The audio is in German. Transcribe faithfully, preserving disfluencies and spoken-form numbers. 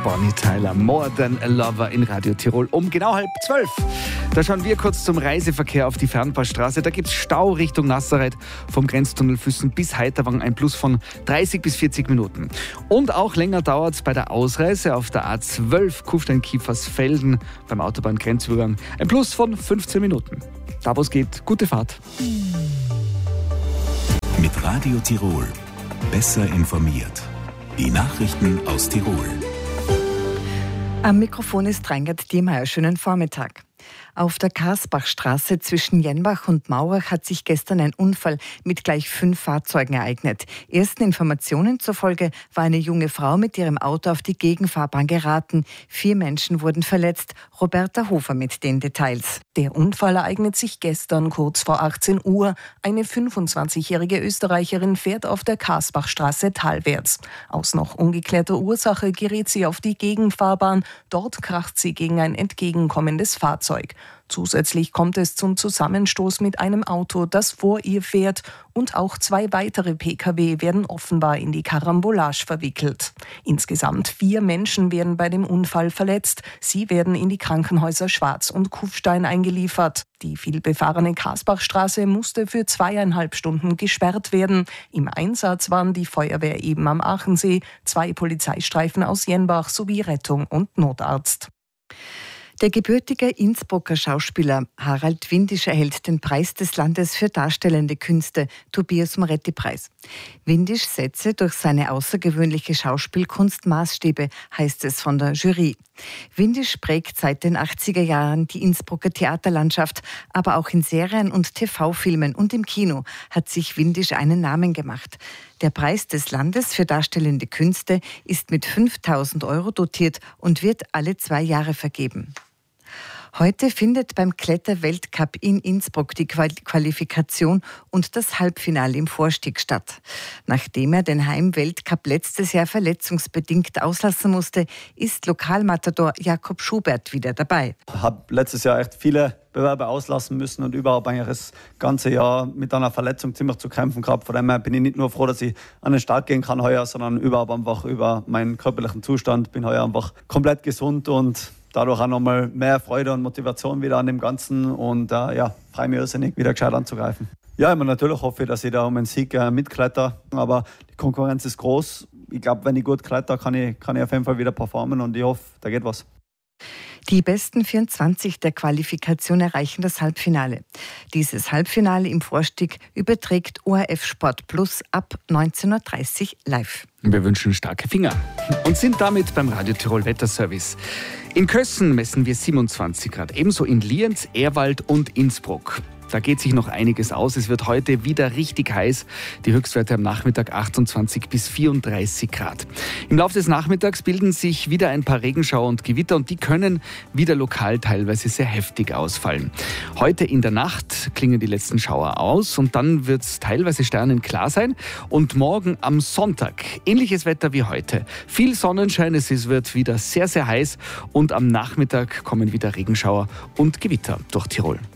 Bonnie Tyler, More Than a Lover in Radio Tirol um genau halb zwölf. Da schauen wir kurz zum Reiseverkehr auf die Fernpassstraße. Da gibt es Stau Richtung Nazareth vom Grenztunnel Füssen bis Heiterwang, ein Plus von dreißig bis vierzig Minuten. Und auch länger dauert es bei der Ausreise auf der A zwölf Kufstein-Kiefersfelden beim Autobahngrenzübergang, ein Plus von fünfzehn Minuten. Da wo es geht, gute Fahrt. Mit Radio Tirol. Besser informiert. Die Nachrichten aus Tirol. Am Mikrofon ist Reingert Diemeier. Schönen Vormittag. Auf der Karsbachstraße zwischen Jenbach und Maurach hat sich gestern ein Unfall mit gleich fünf Fahrzeugen ereignet. Ersten Informationen zufolge war eine junge Frau mit ihrem Auto auf die Gegenfahrbahn geraten. Vier Menschen wurden verletzt. Roberta Hofer mit den Details. Der Unfall ereignet sich gestern kurz vor achtzehn Uhr. Eine fünfundzwanzigjährige Österreicherin fährt auf der Karsbachstraße talwärts. Aus noch ungeklärter Ursache gerät sie auf die Gegenfahrbahn. Dort kracht sie gegen ein entgegenkommendes Fahrzeug. Zusätzlich kommt es zum Zusammenstoß mit einem Auto, das vor ihr fährt, und auch zwei weitere Pkw werden offenbar in die Karambolage verwickelt. Insgesamt vier Menschen werden bei dem Unfall verletzt. Sie werden in die Krankenhäuser Schwarz und Kufstein eingeliefert. Die vielbefahrene Karsbachstraße musste für zweieinhalb Stunden gesperrt werden. Im Einsatz waren die Feuerwehr eben am Aachensee, zwei Polizeistreifen aus Jenbach sowie Rettung und Notarzt. Der gebürtige Innsbrucker Schauspieler Harald Windisch erhält den Preis des Landes für darstellende Künste, Tobias Moretti-Preis. Windisch setze durch seine außergewöhnliche Schauspielkunst Maßstäbe, heißt es von der Jury. Windisch prägt seit den achtziger Jahren die Innsbrucker Theaterlandschaft, aber auch in Serien und T V-Filmen und im Kino hat sich Windisch einen Namen gemacht. Der Preis des Landes für darstellende Künste ist mit fünftausend Euro dotiert und wird alle zwei Jahre vergeben. Heute findet beim Kletterweltcup in Innsbruck die Qualifikation und das Halbfinale im Vorstieg statt. Nachdem er den Heimweltcup letztes Jahr verletzungsbedingt auslassen musste, ist Lokalmatador Jakob Schubert wieder dabei. Ich habe letztes Jahr echt viele Bewerber auslassen müssen und überhaupt eigentlich das ganze Jahr mit einer Verletzung ziemlich zu kämpfen gehabt. Von dem her bin ich nicht nur froh, dass ich an den Start gehen kann heuer, sondern überhaupt einfach über meinen körperlichen Zustand. Bin heuer einfach komplett gesund und dadurch auch nochmal mehr Freude und Motivation wieder an dem Ganzen und äh, ja, freue mich irrsinnig, wieder gescheit anzugreifen. Ja, ich meine, natürlich hoffe ich, dass ich da um einen Sieg äh, mitkletter, aber die Konkurrenz ist groß. Ich glaube, wenn ich gut kletter, kann ich, kann ich auf jeden Fall wieder performen und ich hoffe, da geht was. Die besten vierundzwanzig der Qualifikation erreichen das Halbfinale. Dieses Halbfinale im Vorstieg überträgt O R F Sport Plus ab neunzehn Uhr dreißig live. Wir wünschen starke Finger und sind damit beim Radio Tirol Wetterservice. In Kössen messen wir siebenundzwanzig Grad, ebenso in Lienz, Ehrwald und Innsbruck. Da geht sich noch einiges aus. Es wird heute wieder richtig heiß. Die Höchstwerte am Nachmittag achtundzwanzig bis vierunddreißig Grad. Im Laufe des Nachmittags bilden sich wieder ein paar Regenschauer und Gewitter und die können wieder lokal teilweise sehr heftig ausfallen. Heute in der Nacht klingen die letzten Schauer aus und dann wird es teilweise sternenklar sein. Und morgen am Sonntag ähnliches Wetter wie heute. Viel Sonnenschein, es wird wieder sehr, sehr heiß und am Nachmittag kommen wieder Regenschauer und Gewitter durch Tirol.